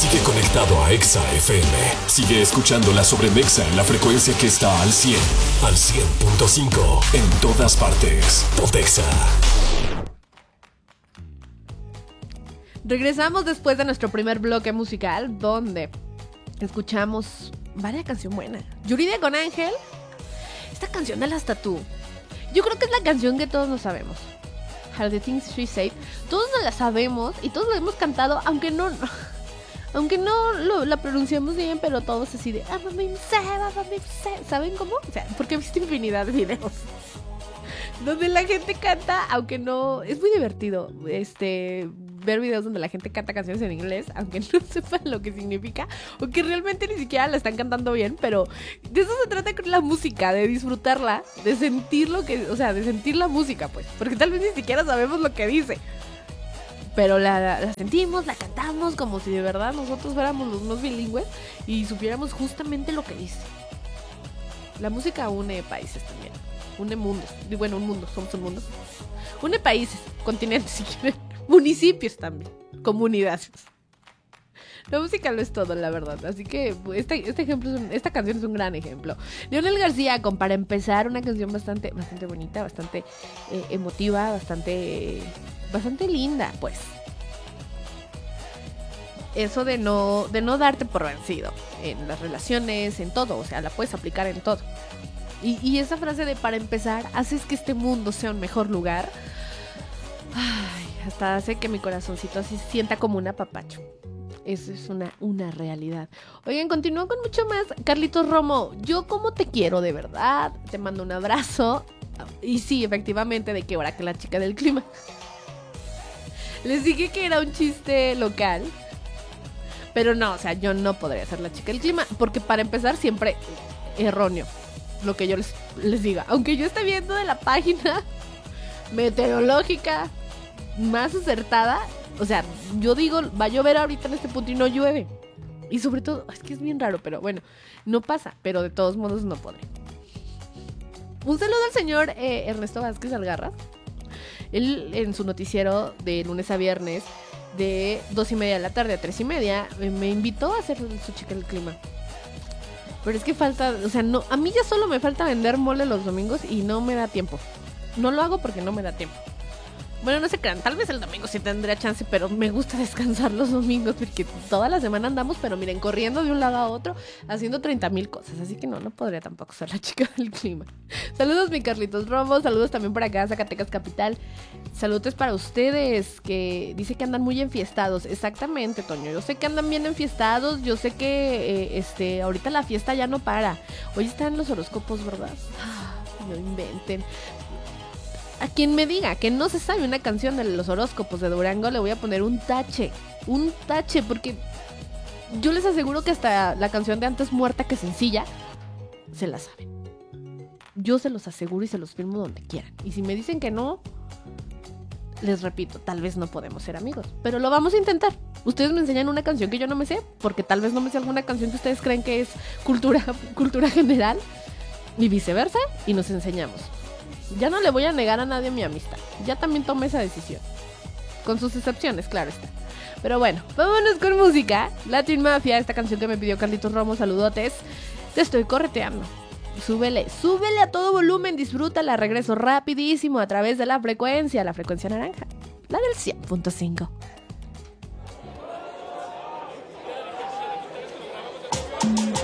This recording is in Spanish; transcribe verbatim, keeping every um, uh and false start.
Sigue conectado a Exa F M. Sigue escuchando la Sobremexa en la frecuencia que está al cien. Al cien punto cinco. En todas partes. Pontexa. Regresamos después de nuestro primer bloque musical, donde escuchamos varias canciones buenas. Yuridia con Ángel. Esta canción de las Tatú. Yo creo que es la canción que todos nos sabemos. All the Things She Said. Todos nos la sabemos y todos la hemos cantado, aunque no... Aunque no lo, la pronunciamos bien, pero todos así de... ¿Saben cómo? O sea, porque he visto infinidad de videos donde la gente canta, aunque no... Es muy divertido este ver videos donde la gente canta canciones en inglés, aunque no sepan lo que significa, o que realmente ni siquiera la están cantando bien, pero de eso se trata con la música, de disfrutarla, de sentir lo que... O sea, de sentir la música, pues, porque tal vez ni siquiera sabemos lo que dice. Pero la, la sentimos, la cantamos como si de verdad nosotros fuéramos los más bilingües y supiéramos justamente lo que dice. La música une países también, une mundos. Y bueno, un mundo, somos un mundo. Une países, continentes si quieren, municipios también, comunidades. La música lo es todo, la verdad. Así que este, este ejemplo, es un, esta canción es un gran ejemplo. Leonel García, con Para Empezar, una canción bastante, bastante bonita, bastante eh, emotiva, bastante, bastante linda, pues. Eso de no, de no darte por vencido en las relaciones, en todo, o sea, la puedes aplicar en todo. Y, y esa frase de para empezar, haces que este mundo sea un mejor lugar. Ay, hasta hace que mi corazoncito así sienta como un apapacho. Eso es una, una realidad. Oigan, continúo con mucho más. Carlitos Romo, yo como te quiero de verdad. Te mando un abrazo. Y sí, efectivamente, de que ahora que la chica del clima. Les dije que era un chiste local. Pero no, o sea, yo no podría ser la chica del clima. Porque para empezar, siempre erróneo lo que yo les, les diga. Aunque yo esté viendo de la página meteorológica más acertada. O sea, yo digo, va a llover ahorita en este punto y no llueve. Y sobre todo, es que es bien raro, pero bueno, no pasa. Pero de todos modos no podré. Un saludo al señor eh, Ernesto Vázquez Algarra. Él en su noticiero de lunes a viernes, de dos y media de la tarde a tres y media, me invitó a hacer su chica del clima. Pero es que falta, o sea, no, a mí ya solo me falta vender mole los domingos y no me da tiempo. No lo hago porque no me da tiempo. Bueno, no se crean, tal vez el domingo sí tendría chance, pero me gusta descansar los domingos porque toda la semana andamos, pero miren, corriendo de un lado a otro, haciendo treinta mil cosas, así que no, no podría tampoco ser la chica del clima. Saludos, mi Carlitos Romo, saludos también por acá, Zacatecas Capital. Saludos para ustedes, que dice que andan muy enfiestados. Exactamente, Toño, yo sé que andan bien enfiestados, yo sé que eh, este ahorita la fiesta ya no para. Hoy están los horóscopos, ¿verdad? No inventen. A quien me diga que no se sabe una canción de los horóscopos de Durango, le voy a poner un tache. Un tache, porque yo les aseguro que hasta la canción de Antes Muerta que Sencilla se la saben. Yo se los aseguro y se los firmo donde quieran. Y si me dicen que no, les repito, tal vez no podemos ser amigos, pero lo vamos a intentar. Ustedes me enseñan una canción que yo no me sé, porque tal vez no me sé alguna canción que ustedes creen que es cultura, cultura general, y viceversa, y nos enseñamos. Ya no le voy a negar a nadie mi amistad. Ya también tomé esa decisión. Con sus excepciones, claro está. Pero bueno, vámonos con música. Latin Mafia, esta canción que me pidió Carlitos Romo, saludotes. Te estoy correteando. Súbele, súbele a todo volumen, disfrútala. Regreso rapidísimo a través de la frecuencia, la frecuencia naranja. La del cien punto cinco.